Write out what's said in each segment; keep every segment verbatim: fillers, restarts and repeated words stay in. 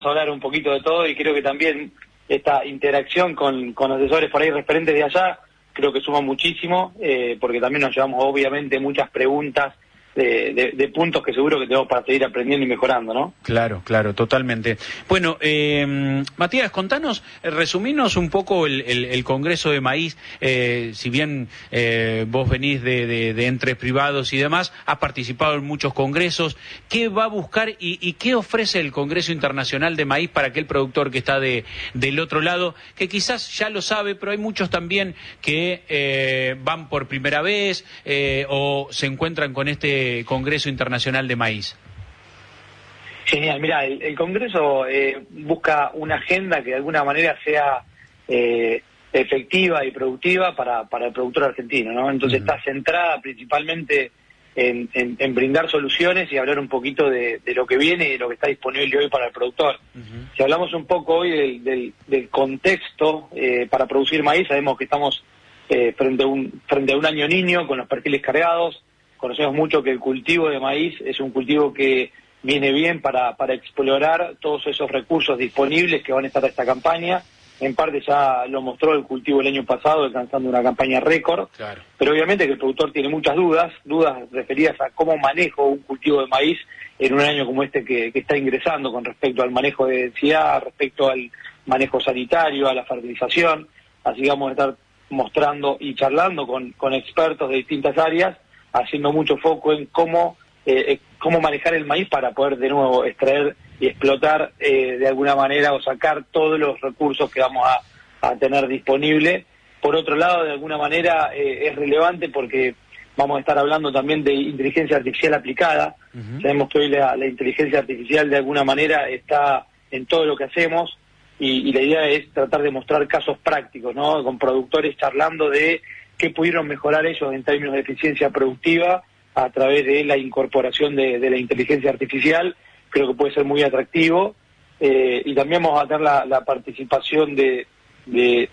hablar un poquito de todo y creo que también esta interacción con, con asesores por ahí referentes de allá creo que suma muchísimo, eh, porque también nos llevamos obviamente muchas preguntas de, de, de puntos que seguro que tenemos para seguir aprendiendo y mejorando, ¿no? Claro, claro, totalmente. Bueno, eh, Matías, contanos, resuminos un poco el, el, el Congreso de Maíz, eh, si bien eh, vos venís de, de, de entes privados y demás, has participado en muchos congresos, ¿qué va a buscar y, y qué ofrece el Congreso Internacional de Maíz para aquel productor que está de, del otro lado, que quizás ya lo sabe, pero hay muchos también que eh, van por primera vez eh, o se encuentran con este Congreso Internacional de Maíz? Genial, mira, el, el Congreso eh, busca una agenda que de alguna manera sea eh, efectiva y productiva para, para el productor argentino, ¿no? Entonces uh-huh. está centrada principalmente en, en, en brindar soluciones y hablar un poquito de, de lo que viene y de lo que está disponible hoy para el productor. Uh-huh. Si hablamos un poco hoy del, del, del contexto eh, para producir maíz, sabemos que estamos eh, frente a un, frente a un año niño con los perfiles cargados. Conocemos mucho que el cultivo de maíz es un cultivo que viene bien para, para explorar todos esos recursos disponibles que van a estar a esta campaña. En parte ya lo mostró el cultivo el año pasado, alcanzando una campaña récord. Claro. Pero obviamente que el productor tiene muchas dudas, dudas referidas a cómo manejo un cultivo de maíz en un año como este que, que está ingresando con respecto al manejo de densidad, respecto al manejo sanitario, a la fertilización. Así que vamos a estar mostrando y charlando con, con expertos de distintas áreas, haciendo mucho foco en cómo eh, cómo manejar el maíz para poder de nuevo extraer y explotar eh, de alguna manera o sacar todos los recursos que vamos a, a tener disponible. Por otro lado, de alguna manera eh, es relevante porque vamos a estar hablando también de inteligencia artificial aplicada. Uh-huh. Sabemos que hoy la, la inteligencia artificial de alguna manera está en todo lo que hacemos y, y la idea es tratar de mostrar casos prácticos, ¿no? Con productores charlando de qué pudieron mejorar ellos en términos de eficiencia productiva a través de la incorporación de, de la inteligencia artificial. Creo que puede ser muy atractivo. Eh, y también vamos a tener la, la participación de, de,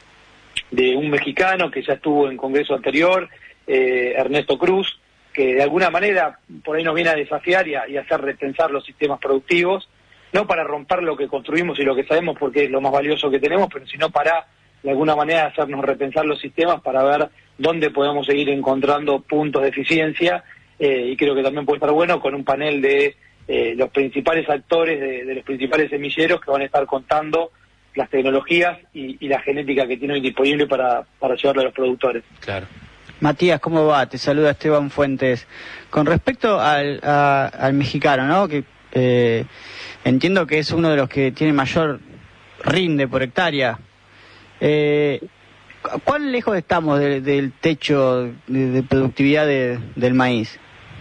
de un mexicano que ya estuvo en congreso anterior, eh, Ernesto Cruz, que de alguna manera por ahí nos viene a desafiar y, a, y a hacer repensar los sistemas productivos, no para romper lo que construimos y lo que sabemos porque es lo más valioso que tenemos, pero sino para de alguna manera hacernos repensar los sistemas para ver dónde podemos seguir encontrando puntos de eficiencia, eh, y creo que también puede estar bueno con un panel de eh, los principales actores, de, de los principales semilleros que van a estar contando las tecnologías y, y la genética que tiene hoy disponible para, para llevarle a los productores. Claro. Matías, ¿cómo va? Te saluda Esteban Fuentes. Con respecto al, a, al mexicano, ¿no? Que eh, entiendo que es uno de los que tiene mayor rinde por hectárea. Eh, ¿Cuán lejos estamos de, del techo de, de productividad de, del maíz?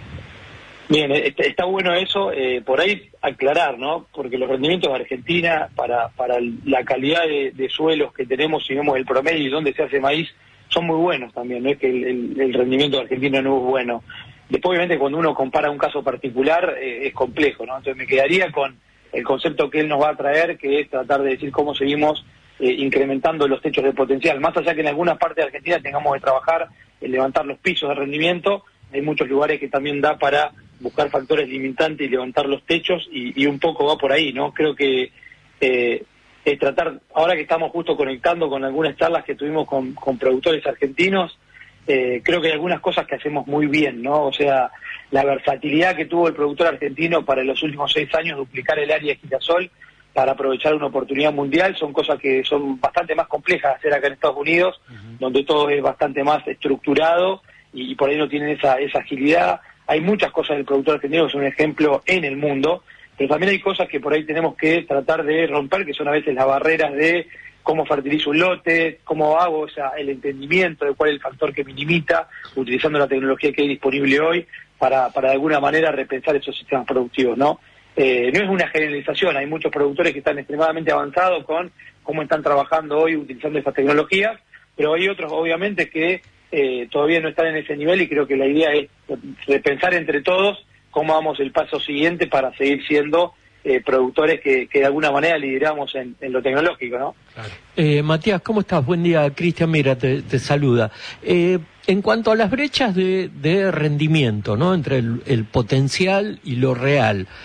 Bien, está bueno eso, eh, por ahí aclarar, ¿no? Porque los rendimientos de Argentina, para, para la calidad de, de suelos que tenemos, si vemos el promedio y dónde se hace maíz, son muy buenos también, no es que el, el, el rendimiento de Argentina no es bueno. Después, obviamente, cuando uno compara un caso particular, eh, es complejo, ¿no? Entonces me quedaría con el concepto que él nos va a traer, que es tratar de decir cómo seguimos Eh, incrementando los techos de potencial. Más allá que en algunas partes de Argentina tengamos que trabajar en levantar los pisos de rendimiento, hay muchos lugares que también da para buscar factores limitantes y levantar los techos, y, y un poco va por ahí, ¿no? Creo que eh, es tratar, ahora que estamos justo conectando con algunas charlas que tuvimos con, con productores argentinos, eh, creo que hay algunas cosas que hacemos muy bien, ¿no? O sea, la versatilidad que tuvo el productor argentino para en los últimos seis años duplicar el área de girasol para aprovechar una oportunidad mundial, son cosas que son bastante más complejas de hacer acá en Estados Unidos, uh-huh. donde todo es bastante más estructurado y, y por ahí no tienen esa, esa agilidad. Hay muchas cosas del productor argentino que son un ejemplo en el mundo, pero también hay cosas que por ahí tenemos que tratar de romper, que son a veces las barreras de cómo fertilizo un lote, cómo hago, o sea, el entendimiento de cuál es el factor que minimiza, utilizando la tecnología que hay disponible hoy para, para de alguna manera repensar esos sistemas productivos, ¿no? Eh, no es una generalización, hay muchos productores que están extremadamente avanzados con cómo están trabajando hoy utilizando estas tecnologías, pero hay otros obviamente que eh, todavía no están en ese nivel, y creo que la idea es repensar entre todos cómo damos el paso siguiente para seguir siendo eh, productores que, que de alguna manera lideramos en, en lo tecnológico, ¿no? Claro. Eh, Matías, ¿cómo estás? Buen día, Cristian Mira te, te saluda. Eh, en cuanto a las brechas de, de rendimiento, ¿no? Entre el, el potencial y lo real,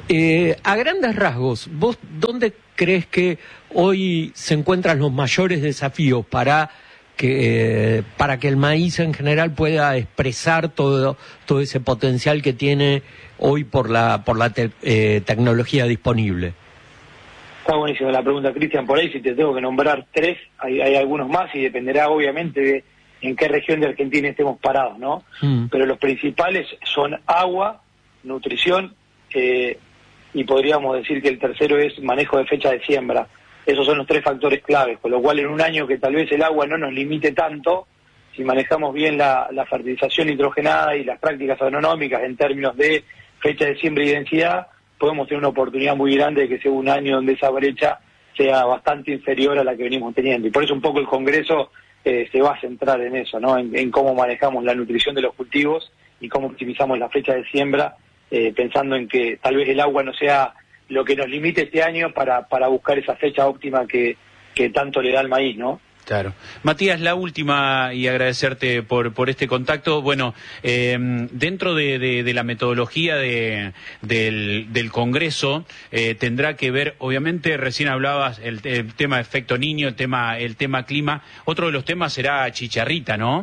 Eh, a grandes rasgos, ¿vos dónde crees que hoy se encuentran los mayores desafíos para que eh, para que el maíz en general pueda expresar todo todo ese potencial que tiene hoy por la por la te, eh, tecnología disponible? Está buenísima la pregunta, Cristian. Por ahí, si te tengo que nombrar tres, hay, hay algunos más y dependerá obviamente de en qué región de Argentina estemos parados, ¿no? Mm. Pero los principales son agua, nutrición, eh, y podríamos decir que el tercero es manejo de fecha de siembra. Esos son los tres factores claves, con lo cual en un año que tal vez el agua no nos limite tanto, si manejamos bien la, la fertilización nitrogenada y las prácticas agronómicas en términos de fecha de siembra y densidad, podemos tener una oportunidad muy grande de que sea un año donde esa brecha sea bastante inferior a la que venimos teniendo. Y por eso un poco el Congreso eh, se va a centrar en eso, ¿no? En, en cómo manejamos la nutrición de los cultivos y cómo optimizamos la fecha de siembra, eh, pensando en que tal vez el agua no sea lo que nos limite este año para, para buscar esa fecha óptima que, que tanto le da al maíz, ¿no? Claro. Matías, la última, y agradecerte por por este contacto. Bueno, eh, dentro de, de, de la metodología de, del, del Congreso, eh, tendrá que ver, obviamente, recién hablabas el, el tema de efecto niño, el tema, el tema clima. Otro de los temas será chicharrita, ¿no?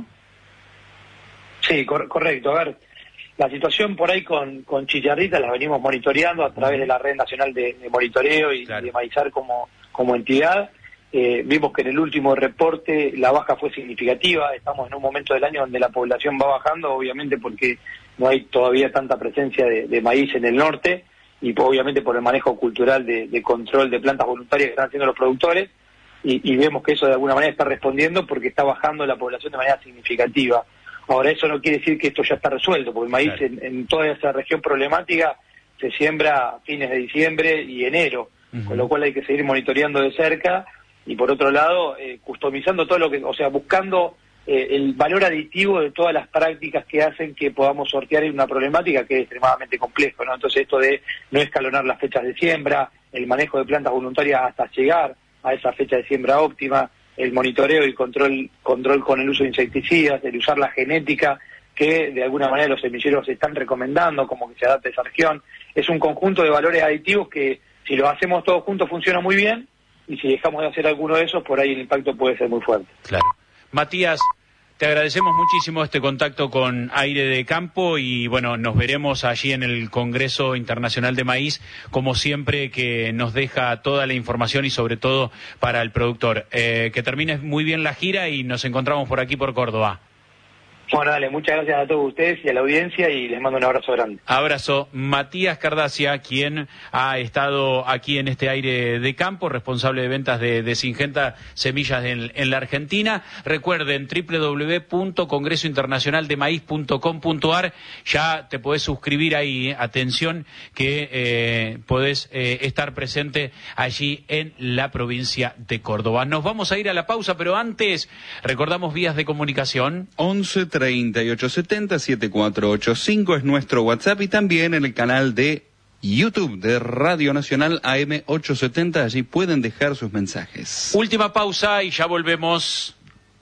Sí, cor- correcto. A ver, la situación por ahí con, con chicharrita la venimos monitoreando a través de la Red Nacional de, de Monitoreo y claro. de Maizar como, como entidad. Eh, vimos que en el último reporte la baja fue significativa. Estamos en un momento del año donde la población va bajando, obviamente porque no hay todavía tanta presencia de, de maíz en el norte y obviamente por el manejo cultural de, de control de plantas voluntarias que están haciendo los productores y, y vemos que eso de alguna manera está respondiendo porque está bajando la población de manera significativa. Ahora, eso no quiere decir que esto ya está resuelto, porque el maíz claro. en, en toda esa región problemática se siembra a fines de diciembre y enero, uh-huh. con lo cual hay que seguir monitoreando de cerca. Y por otro lado, eh, customizando todo lo que, o sea, buscando eh, el valor aditivo de todas las prácticas que hacen que podamos sortear en una problemática que es extremadamente complejo, ¿no? Entonces esto de no escalonar las fechas de siembra, el manejo de plantas voluntarias hasta llegar a esa fecha de siembra óptima, el monitoreo y control, control con el uso de insecticidas, el usar la genética que de alguna manera los semilleros están recomendando como que se adapte a esa región. Es un conjunto de valores aditivos que si los hacemos todos juntos funciona muy bien. Y si dejamos de hacer alguno de esos, por ahí el impacto puede ser muy fuerte. Claro. Matías, te agradecemos muchísimo este contacto con Aire de Campo y bueno, nos veremos allí en el Congreso Internacional de Maíz, como siempre, que nos deja toda la información y sobre todo para el productor. Eh, que termines muy bien la gira y nos encontramos por aquí por Córdoba. Bueno, dale, muchas gracias a todos ustedes y a la audiencia y les mando un abrazo grande. Abrazo. Matías Cardacia, quien ha estado aquí en este Aire de Campo, responsable de ventas de, de Syngenta Semillas en, en la Argentina. Recuerden, doble u doble u doble u punto congreso internacional de maíz punto com punto a r. Ya te podés suscribir ahí. ¿eh? Atención, que eh, podés eh, estar presente allí en la provincia de Córdoba. Nos vamos a ir a la pausa, pero antes recordamos vías de comunicación. once treinta y ocho setenta setenta y cuatro ochenta y cinco es nuestro WhatsApp y también en el canal de YouTube de Radio Nacional A M ochocientos setenta, allí pueden dejar sus mensajes. Última pausa y ya volvemos.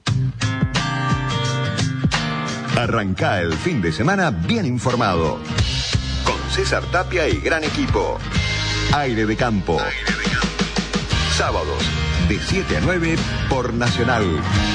Arranca el fin de semana bien informado. Con César Tapia y gran equipo. Aire de Campo. Aire de Campo. Sábados de siete a nueve por Nacional.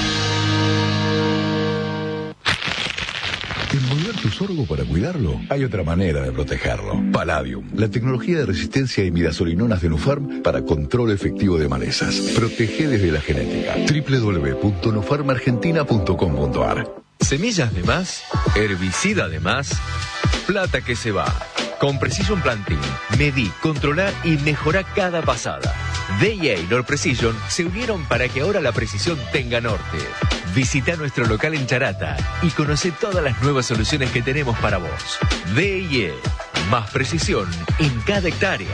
¿Envolver tu sorgo para cuidarlo? Hay otra manera de protegerlo. Palladium, la tecnología de resistencia a imidazolinonas de Nufarm para control efectivo de malezas. Protege desde la genética. doble u doble u doble u punto nufarm argentina punto com punto a r. Semillas de más, herbicida de más, plata que se va. Con Precision Planting, medí, controlá y mejorá cada pasada. D y A y Nord Precision se unieron para que ahora la precisión tenga norte. Visita nuestro local en Charata y conoce todas las nuevas soluciones que tenemos para vos. D y A, más precisión en cada hectárea.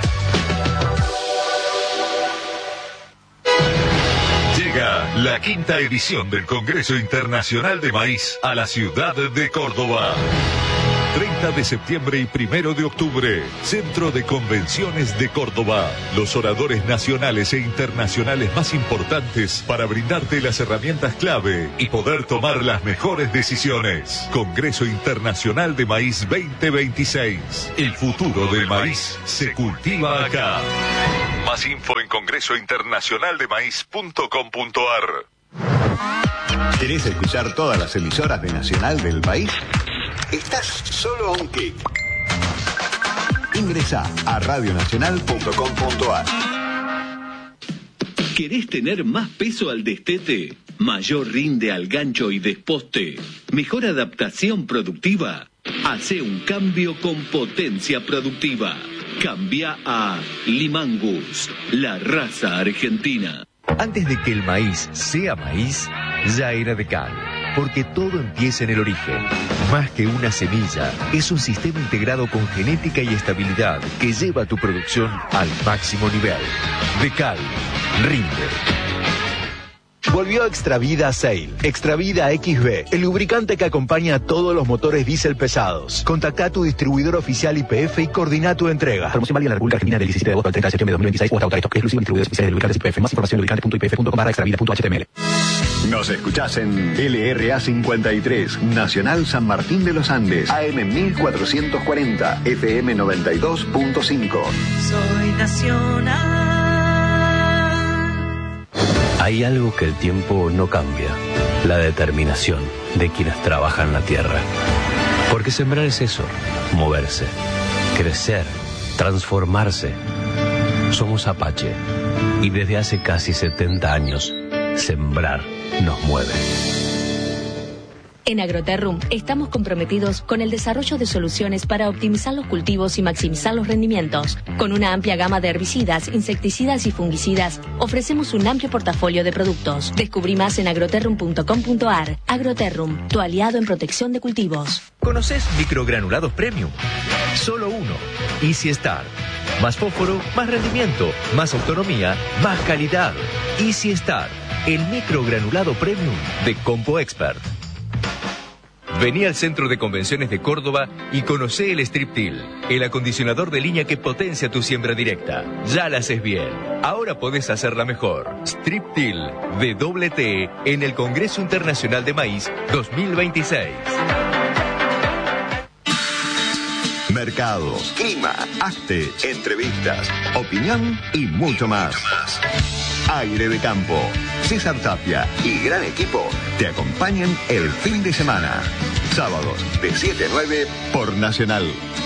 Llega la quinta edición del Congreso Internacional de Maíz a la ciudad de Córdoba. treinta de septiembre y primero de octubre, Centro de Convenciones de Córdoba. Los oradores nacionales e internacionales más importantes para brindarte las herramientas clave y poder tomar las mejores decisiones. Congreso Internacional de Maíz veinte veintiséis. El futuro del maíz se cultiva acá. Más info en congreso internacional de maíz punto com punto ar. ¿Querés escuchar todas las emisoras de Nacional del país? Estás solo a un clic. Ingresá a radio nacional punto com punto ar. ¿Querés tener más peso al destete? ¿Mayor rinde al gancho y desposte? ¿Mejor adaptación productiva? Hace un cambio con potencia productiva. Cambia a Limangus, la raza argentina. Antes de que el maíz sea maíz, ya era Decal. Porque todo empieza en el origen. Más que una semilla, es un sistema integrado con genética y estabilidad que lleva tu producción al máximo nivel. Decal, rinde. Volvió Extravida Sail, Extravida X B, el lubricante que acompaña a todos los motores diésel pesados. Contacta a tu distribuidor oficial I P F y coordina tu entrega. Promoción válida en la República Argentina del diecisiete de agosto al treinta de septiembre de dos mil veintiséis o hasta agotar stock. Exclusivo en distribuidores oficiales de lubricantes I P F. Más información en lubricante punto i p f punto com barra extravida punto h t m l. Nos escuchás en L R A cincuenta y tres, Nacional San Martín de los Andes, A M mil cuatrocientos cuarenta, F M noventa y dos punto cinco. Soy Nacional. Hay algo que el tiempo no cambia, la determinación de quienes trabajan la tierra. Porque sembrar es eso, moverse, crecer, transformarse. Somos Apache y desde hace casi setenta años, sembrar nos mueve. En Agroterrum estamos comprometidos con el desarrollo de soluciones para optimizar los cultivos y maximizar los rendimientos. Con una amplia gama de herbicidas, insecticidas y fungicidas, ofrecemos un amplio portafolio de productos. Descubrí más en agroterrum punto com punto ar. Agroterrum, tu aliado en protección de cultivos. ¿Conoces microgranulados premium? Solo uno. Easy Star. Más fósforo, más rendimiento, más autonomía, más calidad. Easy Star, el microgranulado premium de Compo Expert. Vení al Centro de Convenciones de Córdoba y conocé el Strip-Till, el acondicionador de línea que potencia tu siembra directa. Ya la haces bien, ahora podés hacerla mejor. Strip-Till de doble T en el Congreso Internacional de Maíz dos mil veintiséis. Mercados, clima, arte, entrevistas, opinión y mucho más. Aire de Campo. César Tapia y gran equipo te acompañan el fin de semana. Sábados de siete a nueve por Nacional.